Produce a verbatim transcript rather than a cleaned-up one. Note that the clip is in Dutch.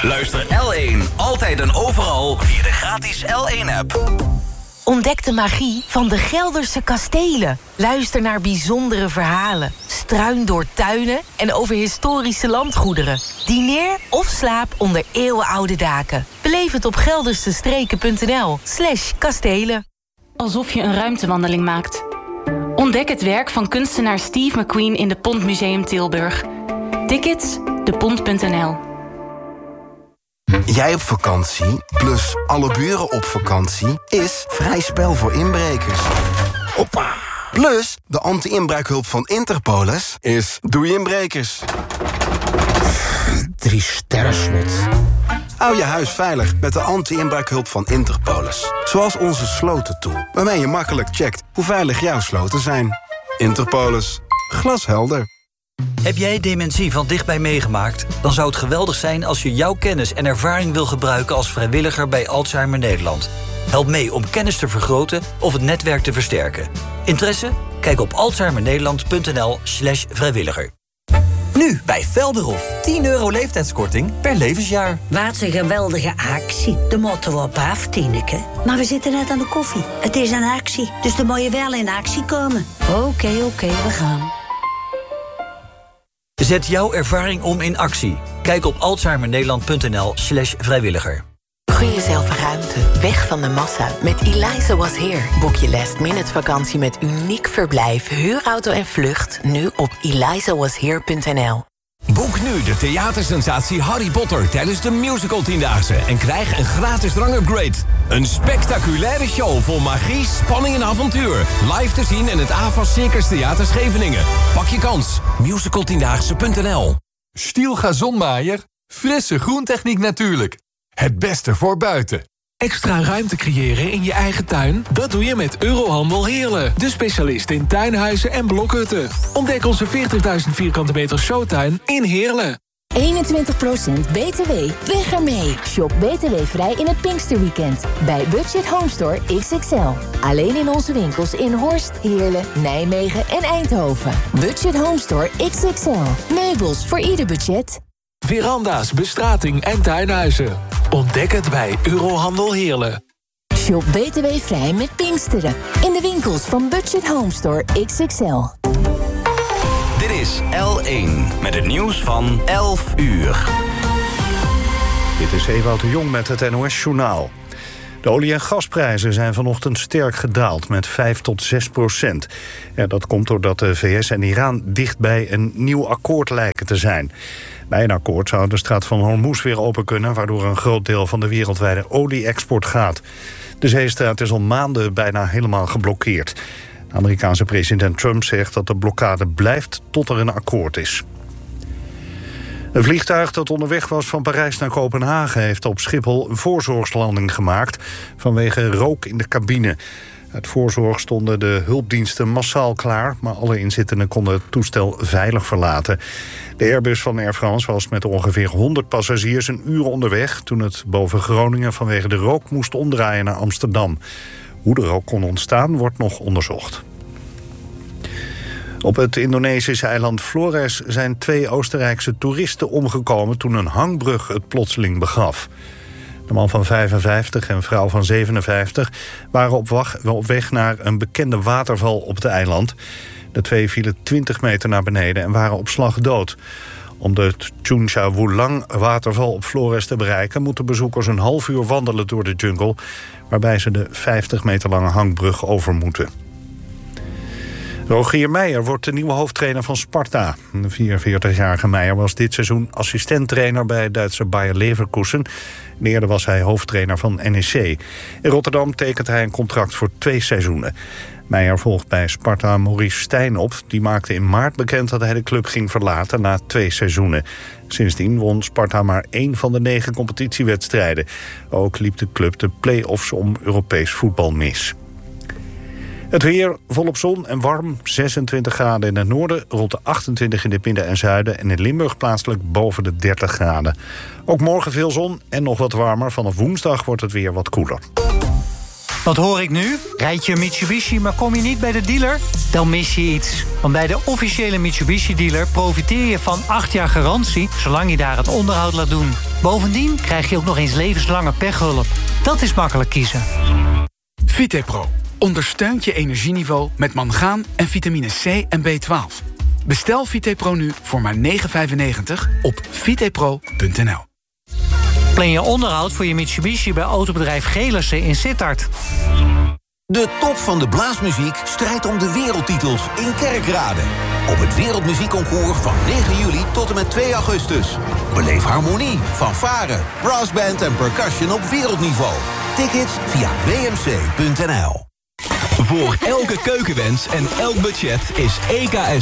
Luister L één altijd en overal via de gratis L één-app. Ontdek de magie van de Gelderse kastelen. Luister naar bijzondere verhalen. Struin door tuinen en over historische landgoederen. Dineer of slaap onder eeuwenoude daken. Beleef het op geldersestreken.nl slash kastelen. Alsof je een ruimtewandeling maakt. Ontdek het werk van kunstenaar Steve McQueen in de Pont Museum Tilburg. Tickets, de pont punt n l. Jij op vakantie, plus alle buren op vakantie, is vrij spel voor inbrekers. Hoppa! Plus, de anti-inbraakhulp van Interpolis is doei inbrekers. Drie sterren slot. Hou je huis veilig met de anti-inbraakhulp van Interpolis. Zoals onze slotentool, waarmee je makkelijk checkt hoe veilig jouw sloten zijn. Interpolis. Glashelder. Heb jij dementie van dichtbij meegemaakt? Dan zou het geweldig zijn als je jouw kennis en ervaring wil gebruiken als vrijwilliger bij Alzheimer Nederland. Help mee om kennis te vergroten of het netwerk te versterken. Interesse? Kijk op alzheimernederland.nl slash vrijwilliger. Nu bij Velderhof. tien euro leeftijdskorting per levensjaar. Wat een geweldige actie. De motto op af, Tineke. Maar we zitten net aan de koffie. Het is een actie, dus dan moet je wel in actie komen. Oké, okay, oké, okay, we gaan. Zet jouw ervaring om in actie. Kijk op alzheimernederland.nl slash vrijwilliger. Gun jezelf ruimte, weg van de massa. Met Eliza Was Here boek je last minute vakantie met uniek verblijf, huurauto en vlucht nu op eliza was here punt n l. Boek nu de theatersensatie Harry Potter tijdens de musical tiendaagse en krijg een gratis drangupgrade. Een spectaculaire show vol magie, spanning en avontuur. Live te zien in het A V A S Circus Theater Scheveningen. Pak je kans. musical tiendaagse punt n l. Stiel gazonmaaier. Frisse groentechniek natuurlijk. Het beste voor buiten. Extra ruimte creëren in je eigen tuin? Dat doe je met Eurohandel Heerlen. De specialist in tuinhuizen en blokhutten. Ontdek onze veertigduizend vierkante meter showtuin in Heerlen. eenentwintig procent B T W. Weg ermee. Shop B T W-vrij in het Pinksterweekend. Bij Budget Home Store X X L. Alleen in onze winkels in Horst, Heerlen, Nijmegen en Eindhoven. Budget Home Store X X L. Meubels voor ieder budget. Veranda's, bestrating en tuinhuizen. Ontdek het bij Eurohandel Heerlen. Shop B T W-vrij met Pinksteren. In de winkels van Budget Home Store X X L. Dit is L één met het nieuws van elf uur. Dit is Ewout de Jong met het N O S-journaal. De olie- en gasprijzen zijn vanochtend sterk gedaald met vijf tot zes procent. Ja, dat komt doordat de V S en Iran dicht bij een nieuw akkoord lijken te zijn. Bij een akkoord zou de straat van Hormuz weer open kunnen, waardoor een groot deel van de wereldwijde olie-export gaat. De zeestraat is al maanden bijna helemaal geblokkeerd. De Amerikaanse president Trump zegt dat de blokkade blijft tot er een akkoord is. Een vliegtuig dat onderweg was van Parijs naar Kopenhagen heeft op Schiphol een voorzorgslanding gemaakt vanwege rook in de cabine. Uit voorzorg stonden de hulpdiensten massaal klaar, maar alle inzittenden konden het toestel veilig verlaten. De Airbus van Air France was met ongeveer honderd passagiers een uur onderweg toen het boven Groningen vanwege de rook moest omdraaien naar Amsterdam. Hoe de rook kon ontstaan wordt nog onderzocht. Op het Indonesische eiland Flores zijn twee Oostenrijkse toeristen omgekomen toen een hangbrug het plotseling begaf. De man van vijfenvijftig en vrouw van zevenenvijftig waren op, wacht, op weg naar een bekende waterval op het eiland. De twee vielen twintig meter naar beneden en waren op slag dood. Om de Chuncha Wulang waterval op Flores te bereiken moeten bezoekers een half uur wandelen door de jungle, waarbij ze de vijftig meter lange hangbrug over moeten. Rogier Meijer wordt de nieuwe hoofdtrainer van Sparta. De vierenveertigjarige Meijer was dit seizoen assistenttrainer bij Duitse Bayer Leverkusen. En eerder was hij hoofdtrainer van N E C. In Rotterdam tekent hij een contract voor twee seizoenen. Meijer volgt bij Sparta Maurice Stijn op. Die maakte in maart bekend dat hij de club ging verlaten na twee seizoenen. Sindsdien won Sparta maar één van de negen competitiewedstrijden. Ook liep de club de play-offs om Europees voetbal mis. Het weer volop zon en warm, zesentwintig graden in het noorden, rond de achtentwintig in het midden en zuiden en in Limburg plaatselijk boven de dertig graden. Ook morgen veel zon en nog wat warmer. Vanaf woensdag wordt het weer wat koeler. Wat hoor ik nu? Rijd je een Mitsubishi, maar kom je niet bij de dealer? Dan mis je iets. Want bij de officiële Mitsubishi-dealer profiteer je van acht jaar garantie, zolang je daar het onderhoud laat doen. Bovendien krijg je ook nog eens levenslange pechhulp. Dat is makkelijk kiezen. Vitepro ondersteunt je energieniveau met mangaan en vitamine C en B twaalf. Bestel Vitepro nu voor maar negen vijfennegentig op vitepro punt n l. Plan je onderhoud voor je Mitsubishi bij autobedrijf Gelissen in Sittard. De top van de blaasmuziek strijdt om de wereldtitels in Kerkrade. Op het Wereldmuziekconcours van negen juli tot en met twee augustus. Beleef harmonie, fanfare, brassband en percussion op wereldniveau. Tickets via w m c punt n l. Voor elke keukenwens en elk budget is E K